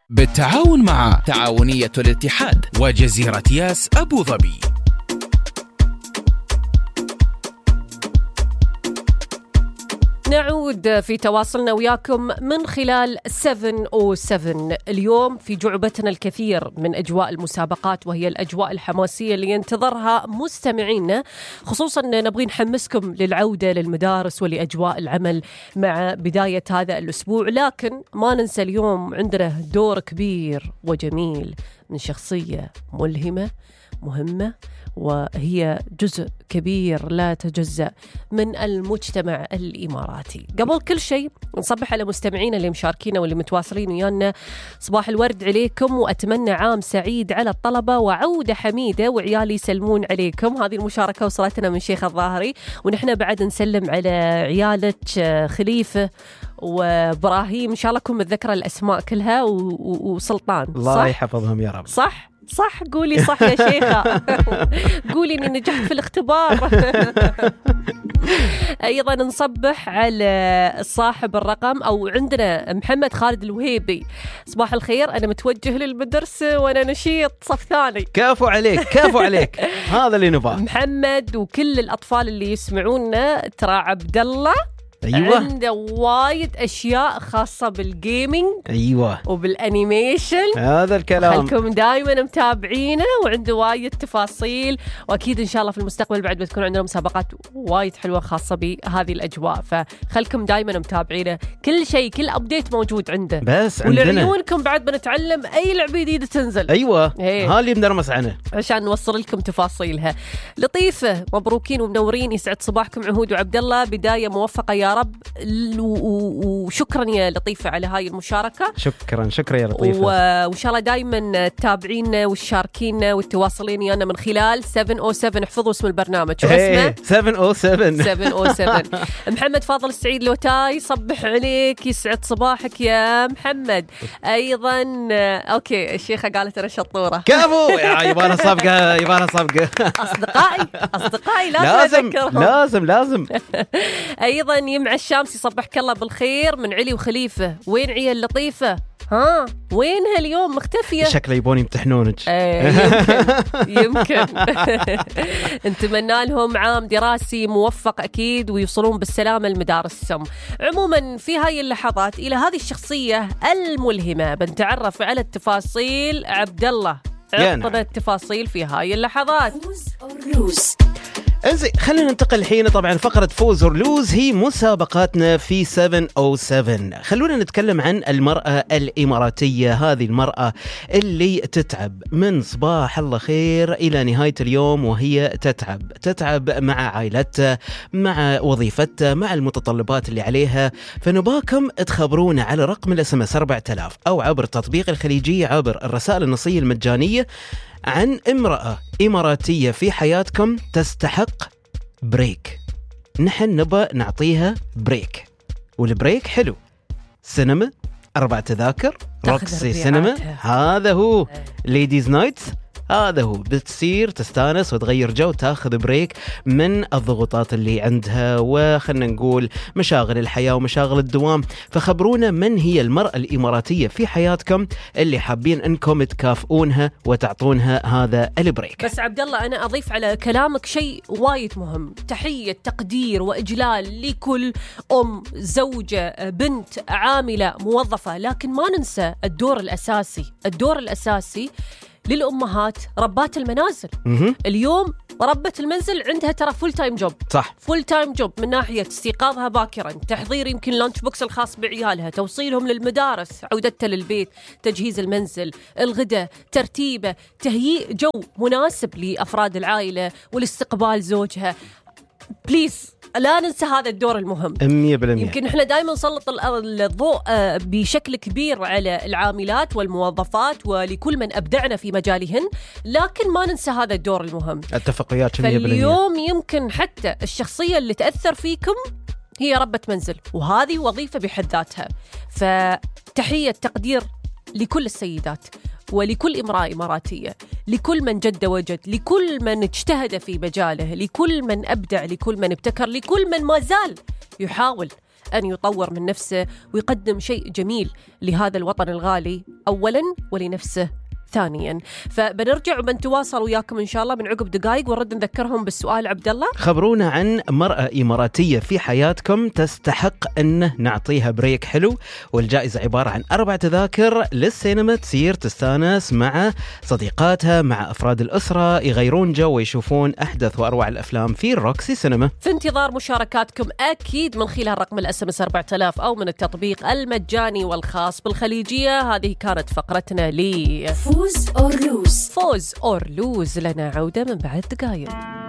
بالتعاون مع تعاونية الاتحاد وجزيرة ياس أبو ظبي. نعود في تواصلنا وياكم من خلال 707. اليوم في جعبتنا الكثير من أجواء المسابقات، وهي الأجواء الحماسية اللي ينتظرها مستمعينا، خصوصا نبغي نحمسكم للعودة للمدارس ولأجواء العمل مع بداية هذا الأسبوع. لكن ما ننسى اليوم عندنا دور كبير وجميل من شخصية ملهمة مهمة، وهي جزء كبير لا يتجزأ من المجتمع الإماراتي. قبل كل شيء نصبح على مستمعينا اللي مشاركين واللي متواصلين ويانا. صباح الورد عليكم، وأتمنى عام سعيد على الطلبة وعودة حميدة، وعيالي يسلمون عليكم. هذه المشاركة وصلتنا من شيخ الظاهري، ونحن بعد نسلم على عيالك خليفة وإبراهيم، إن شاء الله كم متذكرة الأسماء كلها، وسلطان. الله يحفظهم يا رب. صح قولي صح يا شيخة. قولي إني نجحت في الاختبار. أيضا نصبح على صاحب الرقم، أو عندنا محمد خالد الوهيبي. صباح الخير، أنا متوجه للمدرسة وأنا نشيط صف ثاني. كافو عليك هذا اللي نبغاه. محمد وكل الأطفال اللي يسمعونا، ترى عبد الله أيوة. عنده وايد أشياء خاصة بالجيمينج أيوة وبالأنيميشن، هذا الكلام. خلكم دائما متابعينه، وعنده وايد تفاصيل، وأكيد إن شاء الله في المستقبل بعد بتكون عندنا مسابقات وايد حلوة خاصة بهذه الأجواء، فخلكم دائما متابعينه. كل شيء، كل أبديت موجود عنده، بس عندنا ولعيونكم بعد بنتعلم أي لعبة جديدة تنزل. أيوة ها اللي بنرمس عنه عشان نوصل لكم تفاصيلها. لطيفة، مبروكين ومنورين، يسعد صباحكم عهود وعبد الله، بداية موفقة يا رب، وشكرا يا لطيفة على هاي المشاركة. شكرا يا لطيفة، وإن شاء الله دايما تتابعينا وتشاركينا وتواصلين ويانا من خلال 707. احفظوا اسم البرنامج، شو اسمه؟ 707. محمد فاضل السعيد لوتاي، صبح عليك، يسعد صباحك يا محمد. أيضا أوكي، الشيخة قالت أنا شطورة. كفو يبانا صفقة. أصدقائي لازم. أيضا يمع الشامسي، صبحك الله بالخير من علي وخليفة. وين عيال لطيفة؟ وينها اليوم مختفية؟ شكله يبون يمتحنونك. يمكن. نتمنى لهم عام دراسي موفق أكيد، ويوصلون بالسلامة لمدارسهم. عموما في هاي اللحظات إلى هذه الشخصية الملهمة بنتعرف على التفاصيل. عبد الله، عطنا التفاصيل في هاي اللحظات. انزين، خلينا ننتقل الحين. طبعا فقرة فوز اور لوز هي مسابقاتنا في 707. خلونا نتكلم عن المرأة الإماراتية، هذه المرأة اللي تتعب من صباح الله خير إلى نهاية اليوم، وهي تتعب مع عائلتها، مع وظيفتها، مع المتطلبات اللي عليها. فنباكم تخبرونا على رقم الSMS 4000 أو عبر تطبيق الخليجية عبر الرسائل النصية المجانية عن امرأة إماراتية في حياتكم تستحق بريك. نحن نبى نعطيها بريك، والبريك حلو. سينما، 4 تذاكر، روكسي سينما، هذا هو ليديز نايت، هذا هو. بتصير تستانس وتغير جو، تاخذ بريك من الضغوطات اللي عندها، وخلنا نقول مشاغل الحياة ومشاغل الدوام. فخبرونا من هي المرأة الإماراتية في حياتكم اللي حابين أنكم تكافئونها وتعطونها هذا البريك. بس عبد الله، أنا أضيف على كلامك شيء وايد مهم. تحية، تقدير وإجلال لكل أم، زوجة، بنت، عاملة، موظفة، لكن ما ننسى الدور الأساسي للأمهات ربات المنازل. اليوم ربة المنزل عندها ترى فول تايم جوب. صح، فول تايم جوب، من ناحية استيقاظها باكرا، تحضير يمكن لانش بوكس الخاص بعيالها، توصيلهم للمدارس، عودتها للبيت، تجهيز المنزل، الغداء، ترتيبه، تهيئ جو مناسب لأفراد العائلة والاستقبال زوجها. بليز لا ننسى هذا الدور المهم 100%. يمكن احنا دائما نسلط الضوء بشكل كبير على العاملات والموظفات ولكل من أبدعنا في مجالهن، لكن ما ننسى هذا الدور المهم. اتفق وياك 100%. فاليوم يمكن حتى الشخصية اللي تأثر فيكم هي ربة منزل، وهذه وظيفة بحد ذاتها. فتحية تقدير لكل السيدات ولكل امرأة إماراتية، لكل من جد وجد، لكل من اجتهد في مجاله، لكل من أبدع، لكل من ابتكر، لكل من ما زال يحاول أن يطور من نفسه ويقدم شيء جميل لهذا الوطن الغالي أولا ولنفسه ثانيا. فبنرجع وبنتواصل وياكم إن شاء الله من عقب دقائق، ونرد نذكرهم بالسؤال. عبد الله، خبرونا عن مرأة إماراتية في حياتكم تستحق أن نعطيها بريك حلو، والجائزة عبارة عن 4 تذاكر للسينما تسير تستانس مع صديقاتها مع أفراد الأسرة، يغيرون جو ويشوفون أحدث وأروع الأفلام في الروكسي سينما. في انتظار مشاركاتكم أكيد من خلال رقم الSMS 4000 أو من التطبيق المجاني والخاص بالخليجية. هذه كانت فقرتنا لي فوز أور لوز. فوز أور لوز، لنا عودة من بعد دقائق.